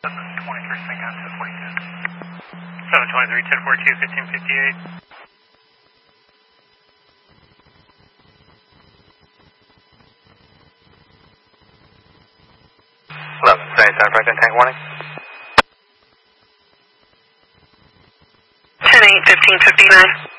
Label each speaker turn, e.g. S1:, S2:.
S1: 723, swing on 1042. 723, 1042, 1558. Tank warning.
S2: 10-8, 1559.